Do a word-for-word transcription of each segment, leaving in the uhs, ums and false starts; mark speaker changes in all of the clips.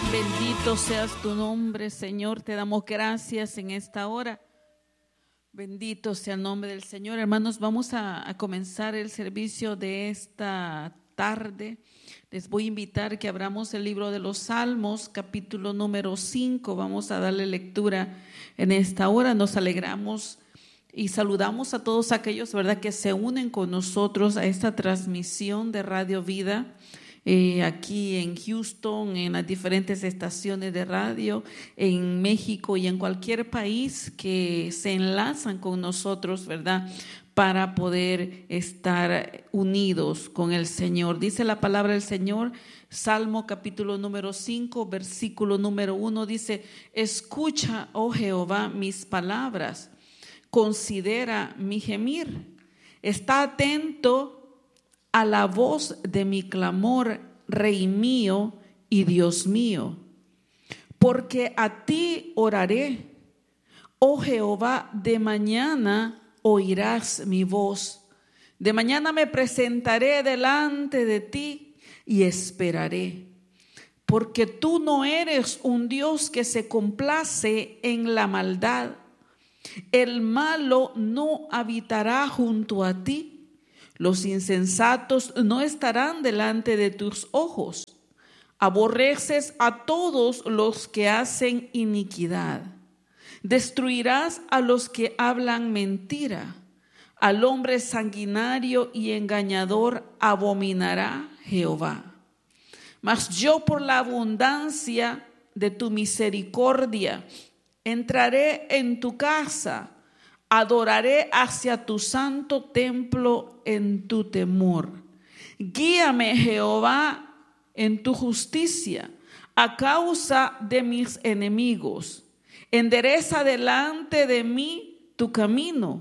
Speaker 1: Bendito seas tu nombre, Señor. Te damos gracias en esta hora. Bendito sea el nombre del Señor. Hermanos, vamos a, a comenzar el servicio de esta tarde. Les voy a invitar que abramos el libro de los Salmos, capítulo número cinco. Vamos a darle lectura en esta hora. Nos alegramos y saludamos a todos aquellos, ¿verdad?, que se unen con nosotros a esta transmisión de Radio Vida. Eh, aquí en Houston, en las diferentes estaciones de radio, en México y en cualquier país que se enlazan con nosotros, ¿verdad?, para poder estar unidos con el Señor. Dice la palabra del Señor, Salmo capítulo número cinco, versículo número uno, dice: escucha, oh Jehová, mis palabras, considera mi gemir, está atento a la voz de mi clamor, Rey mío y Dios mío, porque a ti oraré, oh Jehová, de mañana oirás mi voz, de mañana me presentaré delante de ti y esperaré, porque tú no eres un Dios que se complace en la maldad, el malo no habitará junto a ti. Los insensatos no estarán delante de tus ojos. Aborreces a todos los que hacen iniquidad. Destruirás a los que hablan mentira. Al hombre sanguinario y engañador abominará Jehová. Mas yo, por la abundancia de tu misericordia, entraré en tu casa. Adoraré hacia tu santo templo en tu temor. Guíame, Jehová, en tu justicia, a causa de mis enemigos. Endereza delante de mí tu camino,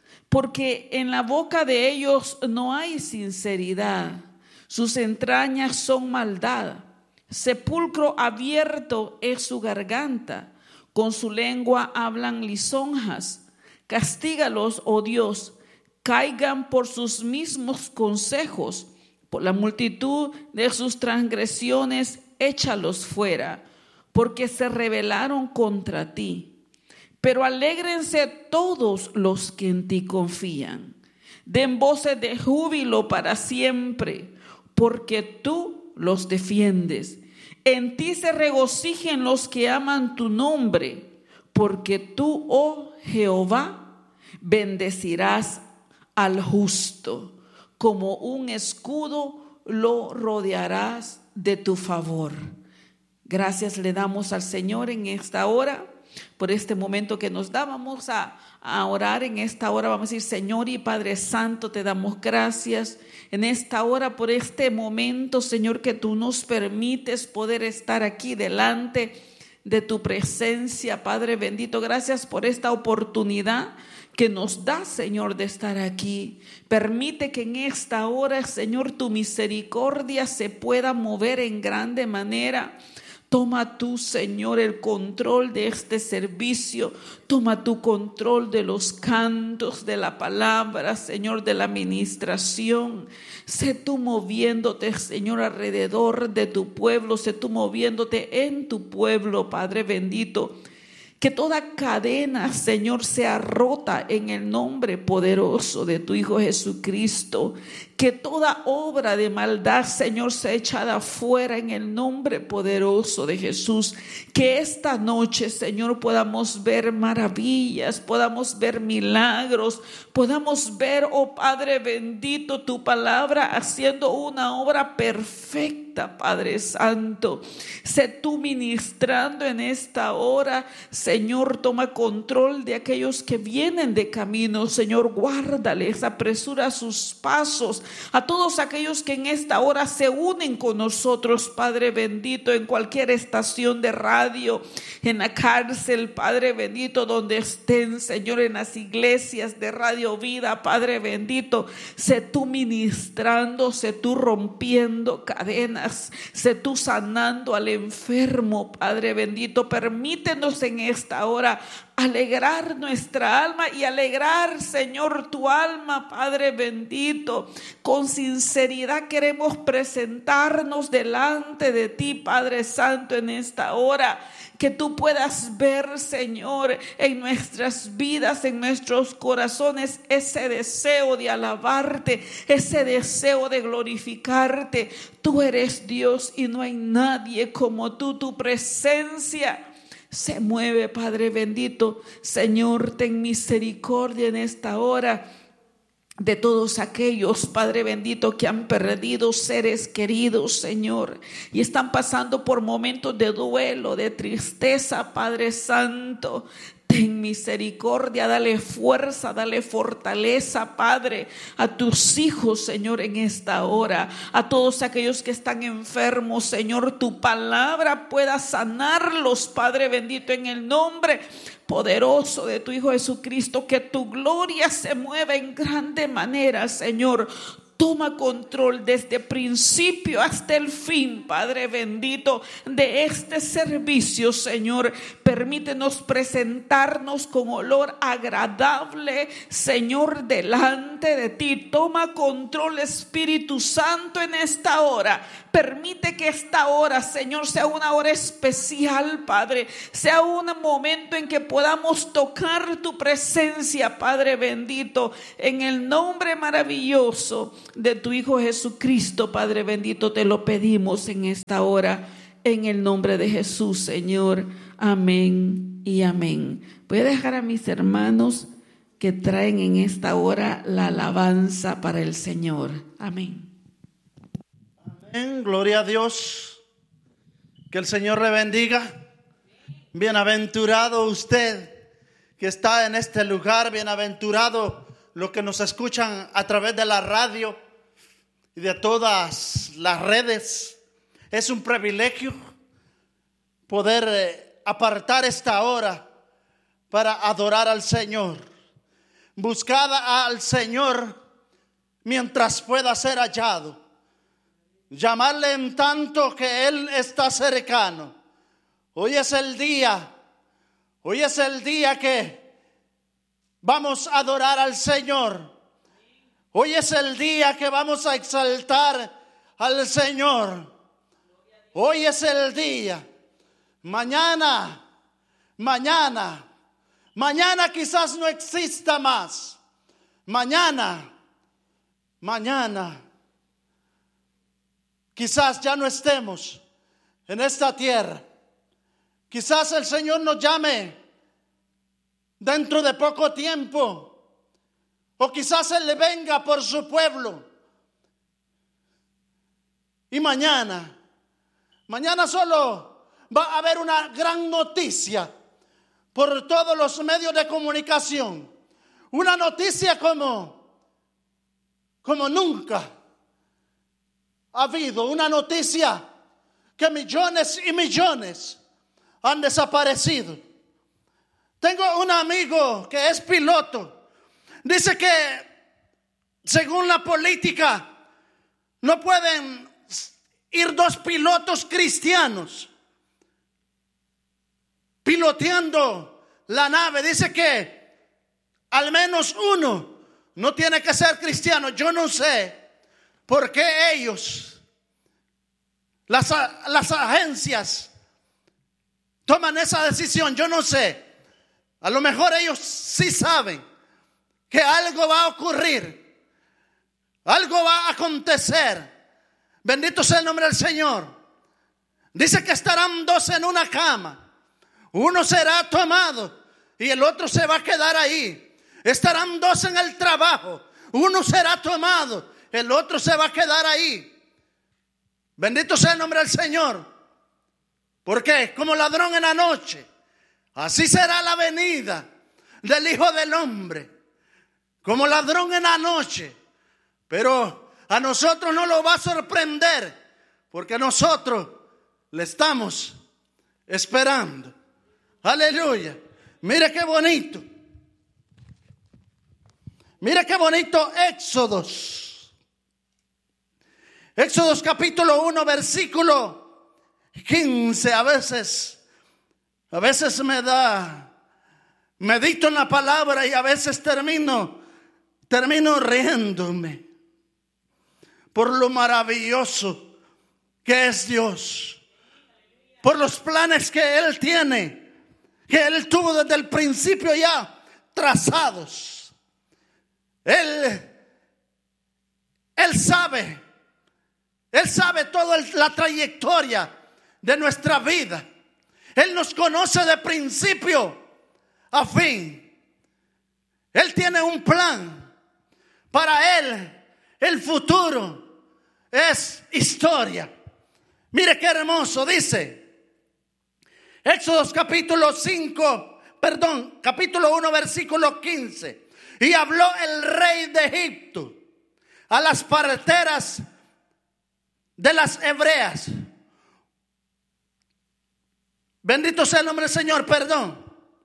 Speaker 1: porque en la boca de ellos no hay sinceridad. Sus entrañas son maldad. Sepulcro abierto es su garganta. Con su lengua hablan lisonjas. Castígalos, oh Dios, caigan por sus mismos consejos, por la multitud de sus transgresiones, échalos fuera, porque se rebelaron contra ti. Pero alégrense todos los que en ti confían, den voces de júbilo para siempre, porque tú los defiendes. En ti se regocijen los que aman tu nombre, porque tú, oh Jehová, bendecirás al justo, como un escudo lo rodearás de tu favor. Gracias le damos al Señor en esta hora, por este momento que nos da. Vamos a, a orar en esta hora. Vamos a decir: Señor y Padre Santo, te damos gracias en esta hora por este momento, Señor, que tú nos permites poder estar aquí delante de tu presencia, Padre bendito. Gracias por esta oportunidad que nos da, Señor, de estar aquí. Permite que en esta hora, Señor, tu misericordia se pueda mover en grande manera. Toma tú, Señor, el control de este servicio. Toma tu control de los cantos, de la palabra, Señor, de la administración. Sé tú moviéndote, Señor, alrededor de tu pueblo. Sé tú moviéndote en tu pueblo, Padre bendito. Que toda cadena, Señor, sea rota en el nombre poderoso de tu Hijo Jesucristo. Que toda obra de maldad, Señor, sea echada fuera en el nombre poderoso de Jesús. Que esta noche, Señor, podamos ver maravillas, podamos ver milagros, podamos ver, oh Padre bendito, tu palabra haciendo una obra perfecta, Padre Santo. Sé tú ministrando en esta hora, Señor. Toma control de aquellos que vienen de camino, Señor. Guárdales, apresura sus pasos. A todos aquellos que en esta hora se unen con nosotros, Padre bendito, en cualquier estación de radio, en la cárcel, Padre bendito, donde estén, Señor, en las iglesias de Radio Vida, Padre bendito, sé tú ministrando, sé tú rompiendo cadenas, sé tú sanando al enfermo, Padre bendito. Permítenos en esta hora alegrar nuestra alma y alegrar, Señor, tu alma, Padre bendito. Con sinceridad queremos presentarnos delante de ti, Padre Santo, en esta hora. Que tú puedas ver, Señor, en nuestras vidas, en nuestros corazones, ese deseo de alabarte, ese deseo de glorificarte. Tú eres Dios y no hay nadie como tú. Tu presencia se mueve, Padre bendito. Señor, ten misericordia en esta hora de todos aquellos, Padre bendito, que han perdido seres queridos, Señor, y están pasando por momentos de duelo, de tristeza, Padre Santo. Ten misericordia, dale fuerza, dale fortaleza, Padre, a tus hijos, Señor, en esta hora. A todos aquellos que están enfermos, Señor, tu palabra pueda sanarlos, Padre bendito, en el nombre poderoso de tu Hijo Jesucristo. Que tu gloria se mueva en grande manera, Señor. Toma control desde principio hasta el fin, Padre bendito, de este servicio, Señor. Permítenos presentarnos con olor agradable, Señor, delante de ti. Toma control, Espíritu Santo, en esta hora. Permite que esta hora, Señor, sea una hora especial, Padre. Sea un momento en que podamos tocar tu presencia, Padre bendito, en el nombre maravilloso de tu Hijo Jesucristo, Padre bendito, te lo pedimos en esta hora, en el nombre de Jesús, Señor. Amén y amén. Voy a dejar a mis hermanos que traen en esta hora la alabanza para el Señor. Amén.
Speaker 2: Amén, gloria a Dios. Que el Señor le bendiga. Bienaventurado usted que está en este lugar, bienaventurado los que nos escuchan a través de la radio y de todas las redes. Es un privilegio poder eh, apartar esta hora para adorar al Señor. Buscad al Señor mientras pueda ser hallado. Llamarle en tanto que Él está cercano. Hoy es el día, hoy es el día que vamos a adorar al Señor. Hoy es el día que vamos a exaltar al Señor. Hoy es el día. Mañana, mañana, mañana quizás no exista más. Mañana, mañana, quizás ya no estemos en esta tierra. Quizás el Señor nos llame dentro de poco tiempo. O quizás Él le venga por su pueblo. Y mañana, mañana solo va a haber una gran noticia por todos los medios de comunicación. Una noticia como, como nunca ha habido. Una noticia que millones y millones han desaparecido. Tengo un amigo que es piloto. Dice que según la política no pueden ir dos pilotos cristianos piloteando la nave. Dice que al menos uno no tiene que ser cristiano. Yo no sé por qué ellos, las, las agencias, toman esa decisión. Yo no sé. A lo mejor ellos sí saben que algo va a ocurrir, algo va a acontecer. Bendito sea el nombre del Señor. Dice que estarán dos en una cama. Uno será tomado y el otro se va a quedar ahí. Estarán dos en el trabajo. Uno será tomado, el otro se va a quedar ahí. Bendito sea el nombre del Señor. Porque como ladrón en la noche, así será la venida del Hijo del Hombre. Como ladrón en la noche. Pero a nosotros no lo va a sorprender, porque nosotros le estamos esperando. Aleluya. Mire qué bonito. Mire qué bonito Éxodos. Éxodos capítulo uno, versículo quince. A veces, a veces me da medito en la palabra y a veces termino, termino riéndome por lo maravilloso que es Dios, por los planes que Él tiene, que Él tuvo desde el principio ya trazados. Él, Él sabe, Él sabe toda la trayectoria de nuestra vida. Él nos conoce de principio a fin. Él tiene un plan. Para Él el futuro es historia. Mire qué hermoso dice Éxodo capítulo cinco, perdón, capítulo uno, versículo quince. Y habló el rey de Egipto a las parteras de las hebreas. Bendito sea el nombre del Señor, perdón.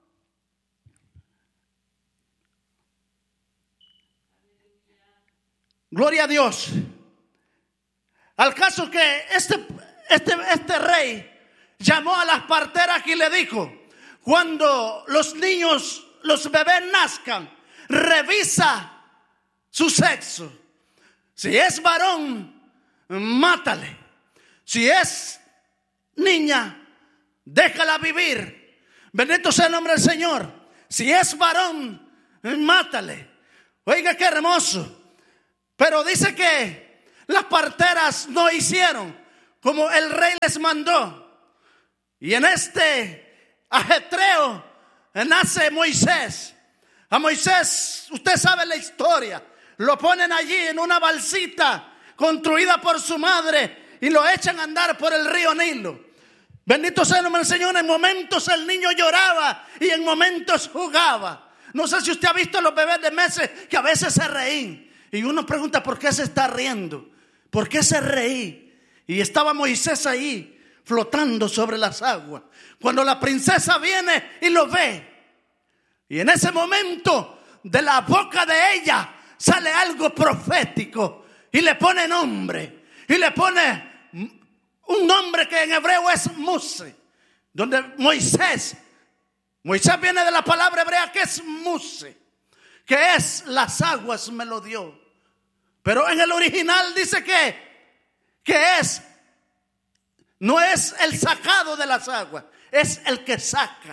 Speaker 2: Gloria a Dios. Al caso que este, este, este rey llamó a las parteras y le dijo: cuando los niños, los bebés nazcan, revisa su sexo. Si es varón, mátale. Si es niña, déjala vivir. Bendito sea el nombre del Señor. Si es varón, mátale. Oiga qué hermoso. Pero dice que las parteras no hicieron como el rey les mandó. Y en este ajetreo nace Moisés. A Moisés, usted sabe la historia. Lo ponen allí en una balsita construida por su madre y lo echan a andar por el río Nilo. Bendito sea el nombre del Señor. En momentos el niño lloraba y en momentos jugaba. No sé si usted ha visto a los bebés de meses que a veces se reín. Y uno pregunta: ¿por qué se está riendo? ¿Por qué se reí? Y estaba Moisés ahí flotando sobre las aguas. Cuando la princesa viene y lo ve, y en ese momento de la boca de ella sale algo profético y le pone nombre. Y le pone un nombre que en hebreo es Muse, donde Moisés, Moisés viene de la palabra hebrea que es Muse, que es las aguas me lo dio. Pero en el original dice que, que es, no es el sacado de las aguas, es el que saca.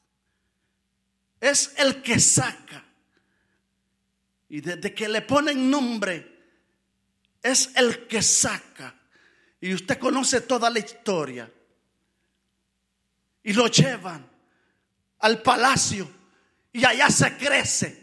Speaker 2: Es el que saca. Y desde que le ponen nombre, es el que saca. Y usted conoce toda la historia. Y lo llevan al palacio y allá se crece.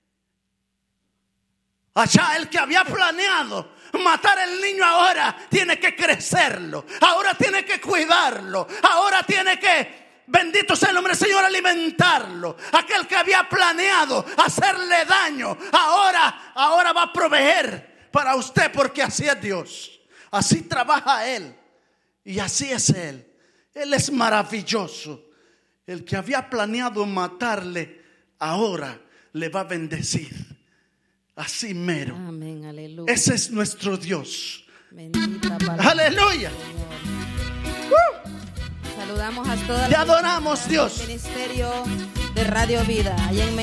Speaker 2: Allá el que había planeado matar al niño ahora tiene que crecerlo. Ahora tiene que cuidarlo. Ahora tiene que, bendito sea el nombre del Señor, alimentarlo. Aquel que había planeado hacerle daño, ahora, ahora va a proveer para usted, porque así es Dios. Así trabaja Él. Y así es Él. Él es maravilloso. El que había planeado matarle, ahora le va a bendecir. Así mero.
Speaker 3: Amén, aleluya.
Speaker 2: Ese es nuestro Dios.
Speaker 3: Bendita palabra.
Speaker 2: Aleluya.
Speaker 3: Uh. Saludamos a todas.
Speaker 2: Te adoramos, Dios.
Speaker 3: Ministerio de Radio Vida allá en